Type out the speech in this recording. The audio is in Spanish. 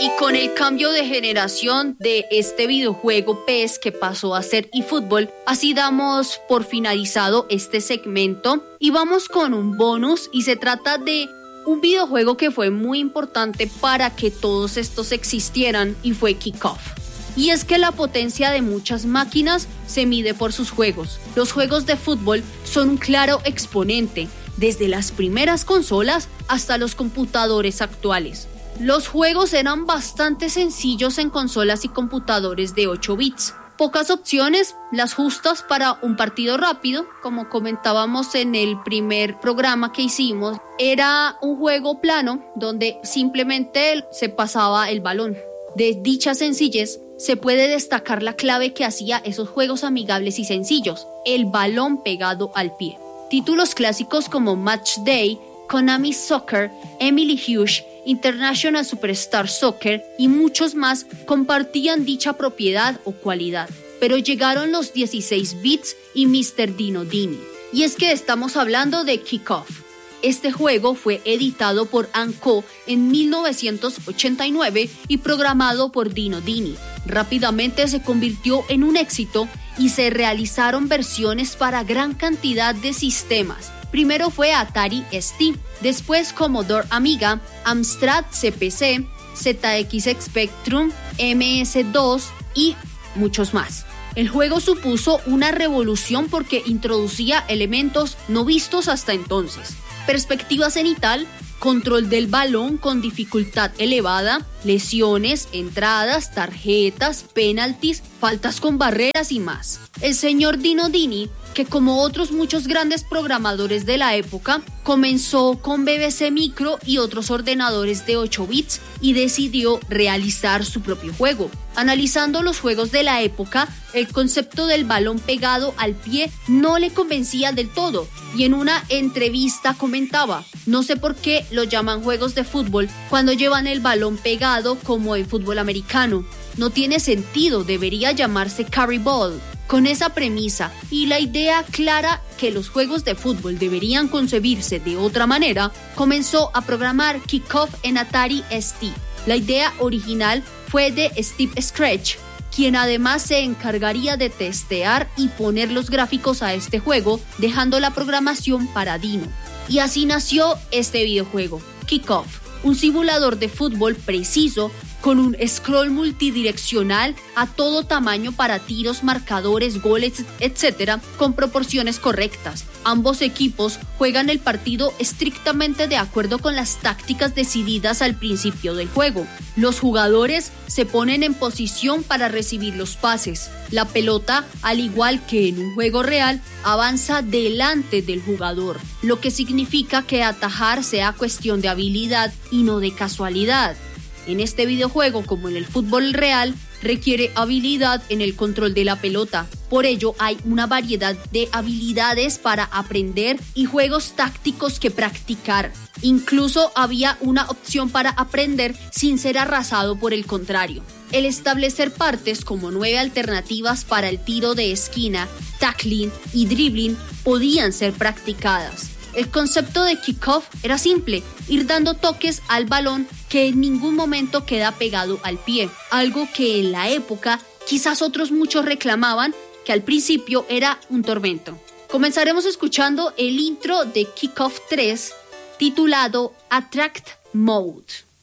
Y con el cambio de generación de este videojuego PES que pasó a ser eFootball, así damos por finalizado este segmento y vamos con un bonus y se trata de un videojuego que fue muy importante para que todos estos existieran y fue Kickoff. Y es que la potencia de muchas máquinas se mide por sus juegos. Los juegos de fútbol son un claro exponente, desde las primeras consolas hasta los computadores actuales. Los juegos eran bastante sencillos en consolas y computadores de 8 bits. Pocas opciones, las justas para un partido rápido, como comentábamos en el primer programa que hicimos. Era un juego plano donde simplemente se pasaba el balón. De dicha sencillez se puede destacar la clave que hacía esos juegos amigables y sencillos, el balón pegado al pie. Títulos clásicos como Match Day, Konami Soccer, Emily Hughes, International Superstar Soccer y muchos más compartían dicha propiedad o cualidad. Pero llegaron los 16 bits y Mr. Dino Dini. Y es que estamos hablando de Kickoff. Este juego fue editado por Namco en 1989 y programado por Dino Dini. Rápidamente se convirtió en un éxito y se realizaron versiones para gran cantidad de sistemas. Primero fue Atari ST, después Commodore Amiga, Amstrad CPC, ZX Spectrum, MS-2 y muchos más. El juego supuso una revolución porque introducía elementos no vistos hasta entonces. Perspectiva cenital, control del balón con dificultad elevada, lesiones, entradas, tarjetas, penaltis, faltas con barreras y más. El señor Dino Dini, que como otros muchos grandes programadores de la época, comenzó con BBC Micro y otros ordenadores de 8 bits y decidió realizar su propio juego. Analizando los juegos de la época, el concepto del balón pegado al pie no le convencía del todo y en una entrevista comentaba: no sé por qué lo llaman juegos de fútbol cuando llevan el balón pegado como en fútbol americano. No tiene sentido, debería llamarse carry ball. Con esa premisa y la idea clara que los juegos de fútbol deberían concebirse de otra manera, comenzó a programar Kickoff en Atari ST. La idea original fue de Steve Scratch, quien además se encargaría de testear y poner los gráficos a este juego, dejando la programación para Dino. Y así nació este videojuego, Kickoff, un simulador de fútbol preciso con un scroll multidireccional a todo tamaño para tiros, marcadores, goles, etc., con proporciones correctas. Ambos equipos juegan el partido estrictamente de acuerdo con las tácticas decididas al principio del juego. Los jugadores se ponen en posición para recibir los pases. La pelota, al igual que en un juego real, avanza delante del jugador, lo que significa que atajar sea cuestión de habilidad y no de casualidad. En este videojuego, como en el fútbol real, requiere habilidad en el control de la pelota. Por ello, hay una variedad de habilidades para aprender y juegos tácticos que practicar. Incluso había una opción para aprender sin ser arrasado por el contrario. El establecer partes como 9 alternativas para el tiro de esquina, tackling y dribbling podían ser practicadas. El concepto de Kickoff era simple: ir dando toques al balón que en ningún momento queda pegado al pie, algo que en la época quizás otros muchos reclamaban, que al principio era un tormento. Comenzaremos escuchando el intro de Kickoff 3 titulado Attract Mode.